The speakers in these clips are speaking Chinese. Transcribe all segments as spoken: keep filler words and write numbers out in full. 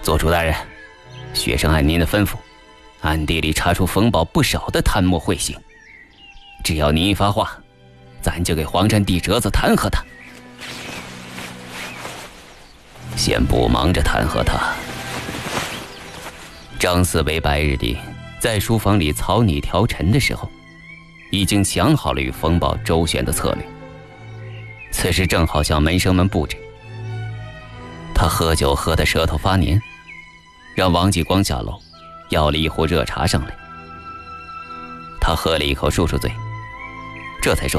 做主大人，学生按您的吩咐，暗地里查出冯保不少的贪墨秽行。只要您一发话，咱就给皇上递折子弹劾他。先不忙着弹劾他。张四为白日里在书房里草拟条陈的时候，已经想好了与冯保周旋的策略。此时正好向门生们布置。他喝酒喝得舌头发黏，让王继光下楼要了一壶热茶上来。他喝了一口漱漱嘴，这才说：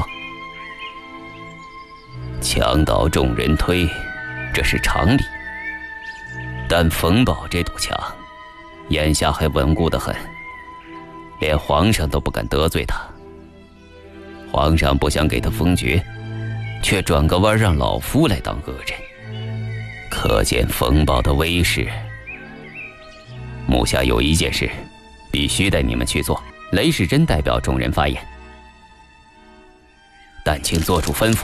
墙倒众人推，这是常理，但冯保这堵墙眼下还稳固得很，连皇上都不敢得罪他。皇上不想给他封爵，却转个弯让老夫来当恶人，可见冯保的威势。目下有一件事必须带你们去做。雷世珍代表众人发言，但请做出吩咐。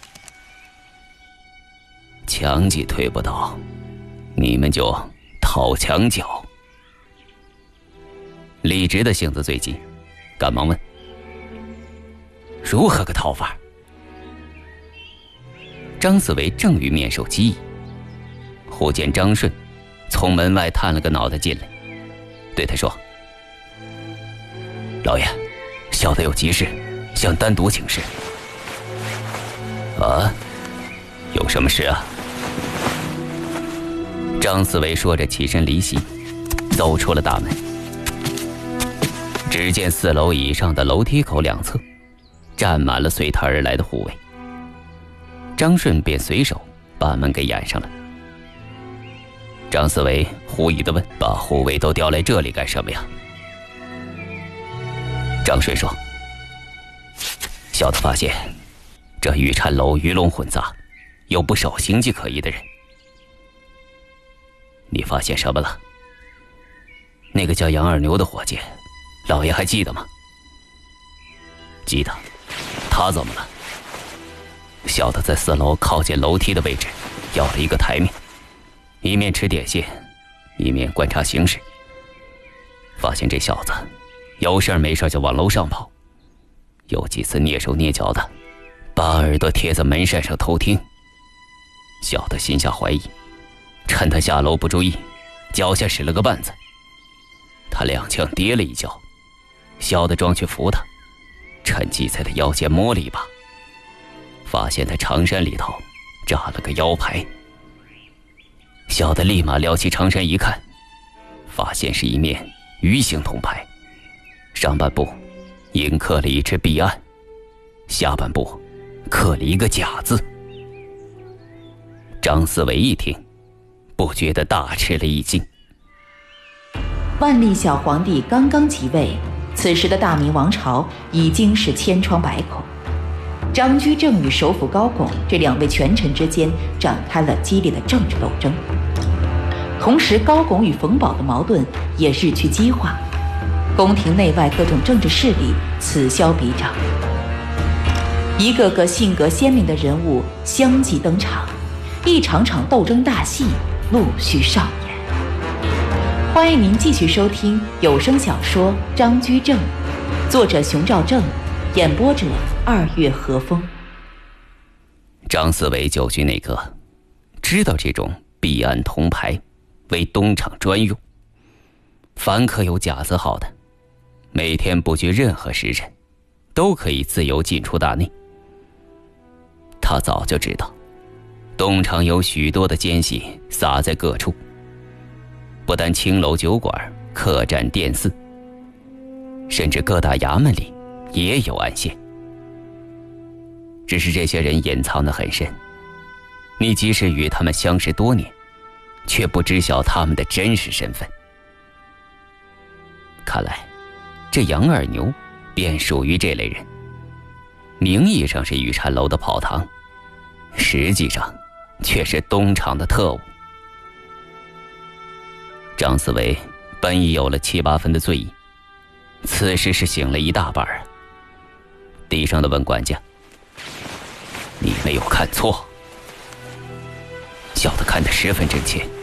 墙既推不倒，你们就讨墙脚。李直的性子最急，赶忙问：如何个讨法？张四维正欲面授机宜，忽见张顺从门外探了个脑袋进来，对他说：老爷，小的有急事，想单独请示。啊，有什么事啊？张四维说着起身离席，走出了大门。只见四楼以上的楼梯口两侧站满了随他而来的护卫，张顺便随手把门给掩上了。张四维狐疑地问：把护卫都调来这里干什么呀？张顺说：小的发现这玉琛楼鱼龙混杂，有不少形迹可疑的人。你发现什么了？那个叫杨二牛的伙计，老爷还记得吗？记得。他怎么了？小的在四楼靠近楼梯的位置要了一个台面，一面吃点心，一面观察形势。发现这小子有事没事就往楼上跑，有几次蹑手蹑脚的把耳朵贴在门扇上偷听。小的心下怀疑，趁他下楼不注意，脚下使了个绊子，他踉跄跌了一跤，小的装去扶他，趁机在他腰间摸了一把，发现他长衫里头扎了个腰牌。小的立马撩起长衫一看，发现是一面鱼形铜牌，上半部印刻了一只彼岸，下半部刻了一个甲字。张四维一听，不觉得大吃了一惊。 万历小皇帝刚刚即位，此时的大明王朝已经是千疮百孔。张居正与首辅高拱这两位权臣之间展开了激烈的政治斗争，同时高拱与冯保的矛盾也日趋激化，宫廷内外各种政治势力此消彼长，一个个性格鲜明的人物相继登场，一场场斗争大戏陆续上演。欢迎您继续收听有声小说《张居正》，作者熊兆正，演播者二月和风。 张四维九局内阁知道这种彼岸铜牌为东厂专用，凡刻有甲字号的，每天不拘任何时辰，都可以自由进出大内。他早就知道东厂有许多的奸细撒在各处，不但青楼酒馆、客栈店肆，甚至各大衙门里也有暗线。只是这些人隐藏得很深，你即使与他们相识多年，却不知晓他们的真实身份。看来这杨二牛便属于这类人，名义上是玉琛楼的跑堂，实际上却是东厂的特务。张四维本已有了七八分的醉意，此时是醒了一大半啊。低声地问管家：你没有看错？小的看得十分真切。